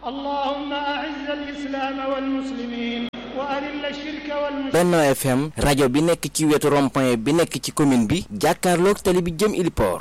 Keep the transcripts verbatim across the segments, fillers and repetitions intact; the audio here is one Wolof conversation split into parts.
allahumma a'izz al-islam wal muslimin wa adil ash-shirka wal mushrikin. Benno F M rajo bi nekk ci wetu rond-point bi nekk ci commune bi jàkkaarloog tali bi jëm Iliport.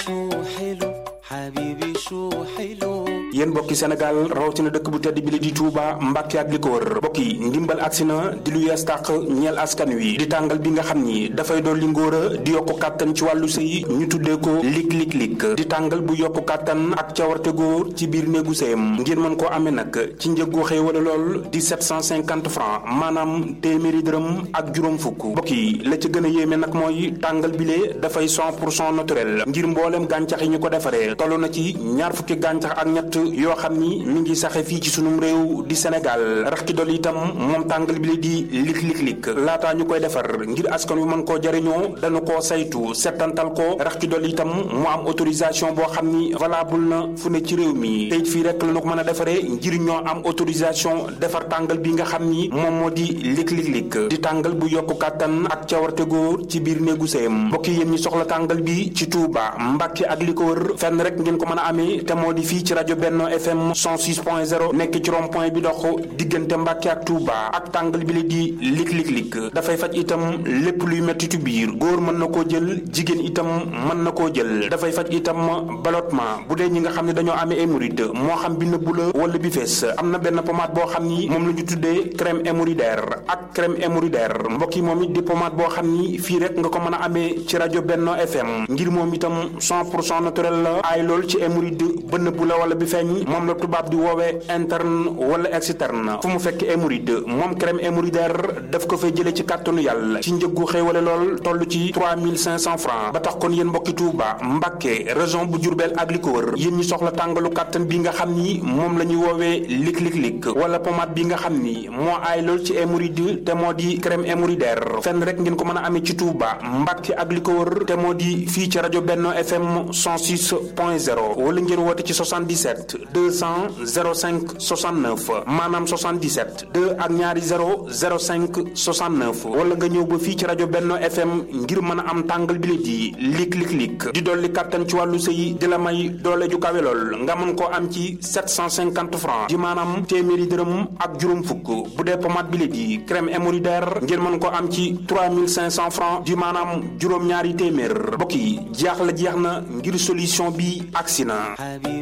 yéen mbokki Sénégal rawatina dëkk bu tedd bi li di Touba Mbàkke ak li ko wër mbokk yi ndimbal agsi na di lu yees tàq ñeel askan wi di tàngal bi nga xam ni dafay dolli ngóora di yokku kàttan ci wàllu sëy ñu tuddee ko lik lik lik di tàngal bu yokku kàttan ak cawarte góor ci biir néegu sëyam ngir mën koo amee nag ci njëg gu xéewale lool di sept cent cinquante francs maanaam téeméeri dërëm ak juróom fukk mbokk yi la ca gën a yéeme nag mooy tàngal bile dafay cent pour cent naturel ngir mboolem gàncax yi ñu ko defaree toll na ci ñaar fukki gàncax ak ñett yoo xam ni mi ngi saxe fii ci sunum réew di Sénégal rax ci dolli itam moom tàngal bi la di lik lik lik laataa ñu koy defar ngir askan wi mën koo jariñoo dañu koo saytu settantal ko rax ci dolli itam mu am autorisation boo xam ni valable na fu ne ci réew mi te it fii rek la ñu ko mën a defaree ngir ñoo am autorisation defar tàngal bi nga xam ni moom moo di lik lik lik di tàngal bu yokku kàttan ak cawarte góor ci biir néegu sëyam mbokk yéen ñi soxla tàngal bi ci Touba Mbàkke ak li ko wër fenn rek ngeen ko mën a amee te moo di fii ci rajo Benno F M cent six point zéro nekk ci rond point bi dox diggante Mbàkke ak Touba ak tàngal bi la di lik lik lik dafay faj itam lépp luy mettitu biir góor mën na koo jël jigéen itam mën na koo jël dafay faj itam ballottement bu dee ñi nga xam ne dañoo amee hémorroïde moo xam bi nëbbu la wala bi fees am na benn pommade boo xam ni moom la ñu tuddee crème hémorroïdaire ak crème hémorroïdaire mbokk yi moom it di pommade boo xam ni fii rek nga ko mën a amee ci rajo Benno F M ngir moom itam cent pour cent naturel la aay lool ci hémorroïde ba nëbbu la wala bi feeñ moom la tubaab di woowee interne wala externe fu mu fekk hémorroïde moom crème hémorroïdaire daf ko fay jëlee ci kàttanu yàlla ci njëggu xéewale lool toll ci trois mille cinq cents francs ba tax kon yéen mbokki Touba Mbàkke région bu Diourbel ak li ko wër yéen ñi soxla tàngalu kàttan bi nga xam ni moom la ñuy woowee lik lik lik wala pommade bi nga xam ni moo aay lool ci hémorroïde te moo di crème hémorroïdaire fenn rek ngeen ko mën a amee ci Touba Mbàkke ak li ko wër te moo di fii ci rajo Benno F M cent six point zéro wala ngeen woote ci soixante-dix-sept deux cent zéro cinq soixante-neuf maanaam soixante-dix-sept deux ak ñaari zéro zéro cinq soixante-neuf wala nga ñëw ba fii ci rajo Benno F M ngir mën a am tàngal bi la di lik lik lik di dolli kàttan ci wàllu sëy di la may doole ju kawe lool nga mën koo am ci sept cent cinquante francs di maanaam téeméeri dërëm ak juróom fukk bu dee pommade bi la di crème hémorroïdaire ngeen mën koo am ci trois mille cinq cents francs di maanaam juróom-ñaari téeméer mbokk yi jeex la jeex na ngir solution bi agsi na.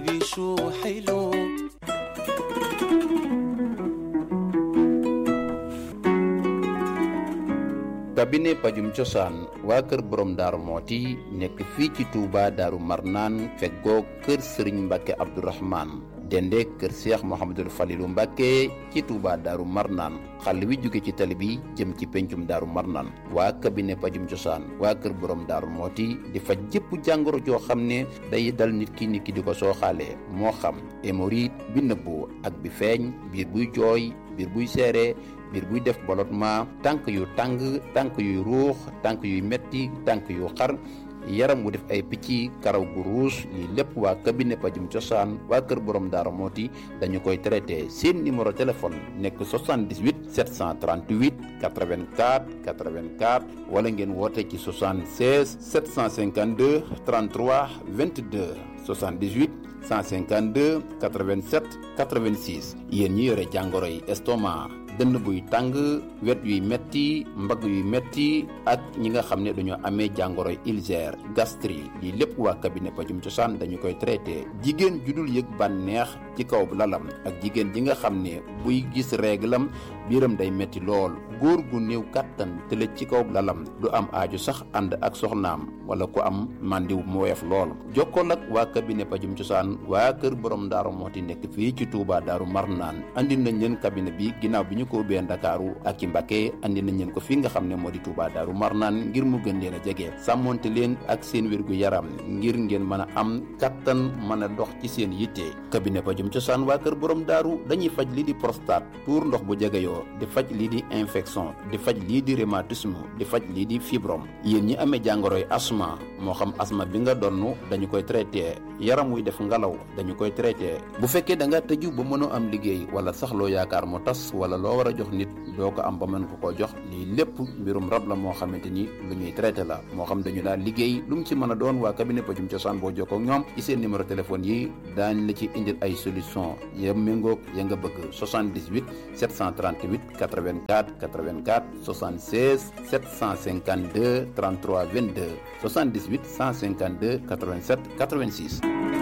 cabinet pajum cosaan waa kër borom daaru mooti nekk fii ci Touba daaru marnaan feggoo kër sëriñ Mbàkke Abdourahman dende kër Cheikh Mouhamadul Falilu Mbàkke ci Touba daaru marnaan xàll wi jóge ci tali bi jëm ci pencum daaru marnaan waa cabinet pajum cosaan waa kër borom daaru mooti di faj jëpp jàngoro joo xam ne day dal nit ki nit ki di ko sooxaalee moo xam hémorroïde bi nëbbu ak bi feeñ biir buy jooy biir buy seere biir buy def ballottement tànk yu tàng tànk yuy ruux tànk yuy metti tànk yu xar yaram wu def ay picc karaw gu ruus lii lépp waa cabinet pajum cosaan waa kër borom daara mooti dañu koy traité seen numéro téléphone nekk soixante-dix-huit sept cent trente-huit quatre-vingt-quatre quatre-vingt-quatre wala ngeen woote ci soixante-seize sept cent cinquante-deux trente-trois vingt-deux soixante-dix-huit cent cinquante-deux quatre-vingt-sept quatre-vingt-six yéen ñi yore jàngoro yi estomac dënn buy tàng wet yuy metti mbagg yuy metti ak ñi nga xam ne dañoo amee jàngoroy ulcère gastrique lii lépp waa cabinet pajum cosaan dañu koy traité jigéen ju dul yëg bànneex ci kaw lalam ak jigéen ji nga xam ne buy gis réglam biiram day metti lool góor gu néew kàttan tëlëj ci kaw lalam du am aaju sax ànd ak soxnaam wala ku am màndiw mu woyof lool jokkool ak waa cabinet pajum cosaan waa kër borom daaru mooti nekk fii ci Touba daaru marnaan andi nañ leen cabinet bi ginnaaw bi ñu ko ubbee Ndakaaru ak ci Mbacké andi nañ leen ko fii nga xam ne moo di Touba daaru marnaan ngir mu gën leen a jege sàmmonte leen ak seen wérgu yaram ngir ngeen mën a am kattan mën a dox ci seen yitte cabinet pajum cosaan waa kër borom daaru dañuy faj lii di prostate tuur ndox bu jegeyoo di faj lii di infection di faj lii lii di rhumatisme di faj lii di fibrome. yéen ñi amee jàngoroy asma moo xam asma bi nga donn dañu koy traité yaram wuy def ngalaw dañu koy traité bu fekkee da nga tëju ba mënoo am liggéey wala sax loo yaakaar mu tas wala loo war a jox nit doo ko am ba mën ko koo jox lii lépp mbirum rab la moo xamante ni lu ñuy traité la moo xam dañu daal liggéey lu mu ci mën a doon waa cabinet pajum cosaan boo jokkoo ak ñoom ci seen numéro téléphone yi daañ la ci indil ay solution ya méngoog ya nga bëgg soixante-dix-huit sept cent trente-huit quatre-vingt-quatre quatre-vingt-quatre soixante-seize sept cent cinquante-deux trente-trois vingt-deux soixante-dix-huit cent cinquante-deux quatre-vingt-sept quatre-vingt-six.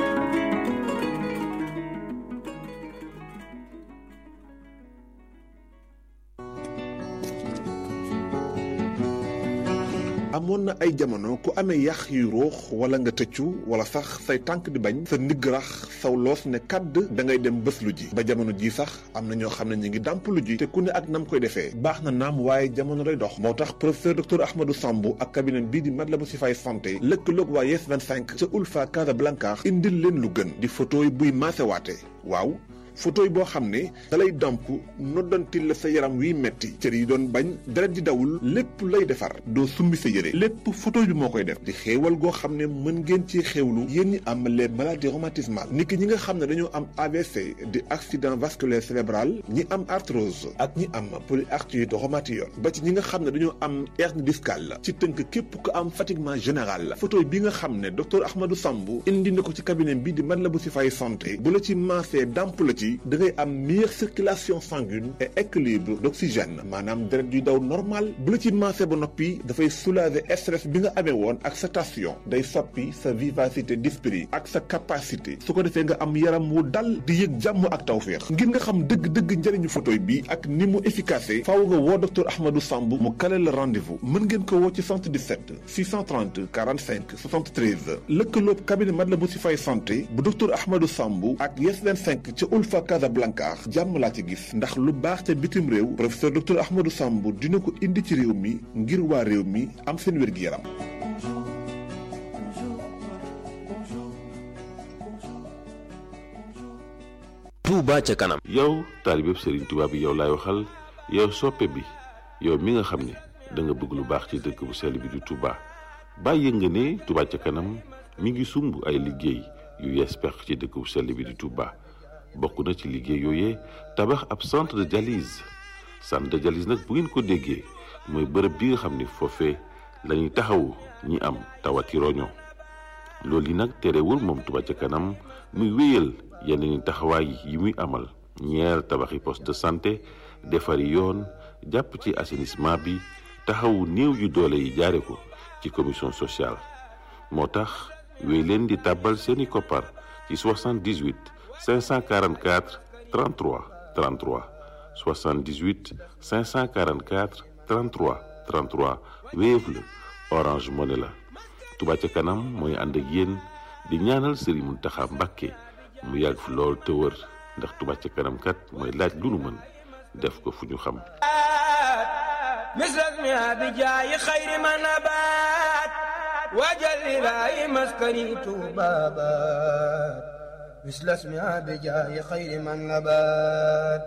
amoon na ay jamono ku amee yax yu ruux wala nga tëccu wala sax say tànk di bañ sa ndigg rax saw loos ne kàdd da ngay dem bés lu ji ba jamono ji sax am na ñoo xam ne ñu ngi dàmp lu ji te ku ne ak nam koy defee baax na naam waaye jamono day dox moo tax professeur docteur Ahmadou Sambou ak cabinet bii di Matlaboul Chifaay santé lëkkaloog waa Yes vingt-cinq ca Ulfa Casablanca indil leen lu gën di photo yi buy maasewaate waaw photo yi boo xam ne dalay damp noddantil la sa yaram wiy metti cër yi doon bañ deret di dawul lépp lay defar doo summi sa yére lépp photo bi moo koy def di xéewal goo xam ne mën ngeen ci xéewlu yéen ñi am les maladies rhumatismales niki ñi nga xam ne dañoo am A V C di accident vasculaire cérébral ñi am arthrose ak ñi am polyarthrite rhumatoïde ba ci ñi nga xam ne dañoo am hernie discale ci tënk képp ko am fatiguement général la photo bi nga xam ne docteur Ahmadou Sambou indi na ko ci cabinet bi di Matlaboul Chifaay santé bu la ci maasee damp la ci da ngay am meilleure circulation sanguine et équilibre d'oxygène maanaam deret yuy daw normal bu la ci maasee ba noppi dafay soulager stress bi nga amee woon ak sa tension day soppi sa vivacité d'esprit ak sa capacité su ko defee nga am yaram wu dal di yëg jàmm ak tawféex ngir nga xam dëgg-dëgg njëriñu photo bi ak ni mu efficace faaw nga woo docteur Ahmadou Sambou mu kale la rendez-vous mën ngeen ko woo ci soixante-dix-sept six cent trente quarante-cinq soixante-treize lëkkaloob cabinet Matlaboul Chifaay santé bu docteur Ahmadou Sambou ak Yes vingt-cinq ca Ulfa Casablanca jàmm laa ci gis ndax lu baax ca bitim réew professeur docteur Ahmadou Sambou dina ko indi ci réew mi ngir waa réew mi am seen wér-gi-yaram. Touba ca kanam. yow taalibeb Serigne Touba bi yow laay waxal yow soppe bi yow mi nga xam ne da nga bëgg lu baax ci dëkk bu sell bi di Touba bàyyi nga ne Touba ca kanam mi ngi sumb ay liggéey yu yees peq ci dëkk bu sell bi di Touba. bokk na ci liggéey yooyee tabax ab centre de dialyse centre de dialyse nag bu ngeen ko déggee mooy bërëb bi nga xam ne foofee la ñuy taxawu ñi am tawati roño loolu yi nag terewul moom Touba ca kanam muy wéyal yeneen taxawaay yi muy amal ñeer tabaxi poste de santé defari yoon jàpp ci assainissement bi taxawu néew yu doole yi jaare ko ci commission sociale moo tax wéy leen di tàbbal seeni koppar ci soixante-dix-huit cinq cent quarante-quatre trente-trois trente-trois soixante-dix-huit cinq cent quarante-quatre trente-trois trente-trois Wave la Orange Money la Touba ca kanam mooy ànd ak yéen di ñaanal Serigne Mountakha Mbacké mu yàgg fi lool te wër ndax Touba ca kanam kat mooy laaj lu nu mën def ko fu ñu xam misras mi abijaayi xayri ma nabaat wajal ilaahi maskani tuubaabaat misras mi abijaayi xayri ma nabaat.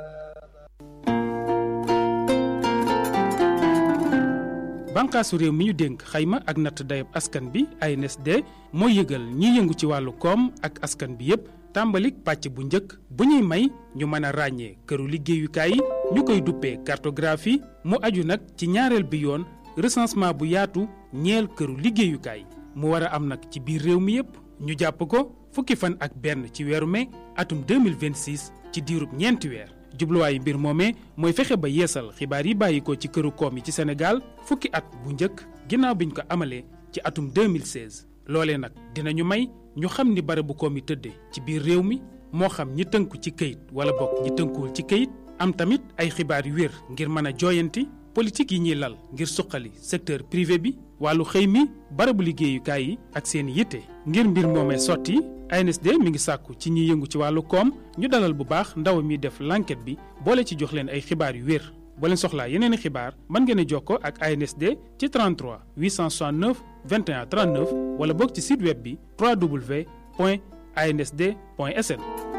bànqaasu réew mi ñu dénk xayma ak natt dayab askan bi A N S D mooy yëgal ñiy yëngu ci wàllu koom ak askan bi yépp tàmbalik pàcc bu njëkk bu ñuy may ñu mën a ràññee këru liggéeyukaay yi ñu koy duppee cartographie mu aju nag ci ñaareel bi yoon recensement bu yaatu ñeel këru liggéeyukaay mu war a am nag ci biir réew mi yépp ñu jàpp ko fukki fan ak benn ci weeru mai atum deux mille vingt-six ci diirub ñeenti weer jubluwaayu mbir moomee mooy fexe ba yeesal xibaar yi bàyyi ko ci këru koom yi ci Sénégal fukki at bu njëkk ginnaaw biñ ko amalee ci atum deux mille seize loolee nag dinañu may ñu xam ni barabu koom yi tëddee ci biir réew mi moo xam ñi tënku ci këyit wala bokk ñi tënkuwul ci këyit am tamit ay xibaar yu wér ngir mën a jooyanti politique yi ñuy lal ngir suqali secteur privé bi wàllu xëy mi barabu liggéeyukaay yi ak seen yitte ngir mbir moomee sotti A N S D mi ngi sàkku ci ñiy yëngu ci wàllu koom ñu dalal bu baax ndaw mi def l'enquête bi boole ci jox leen ay xibaar yu wér boo leen soxlaa yeneen i xibaar mën ngeen a jokkoo ak A N S D ci trente-trois huit cent soixante-neuf vingt et un trente-neuf wala boog ci site web bi w w w point a n s d point s n.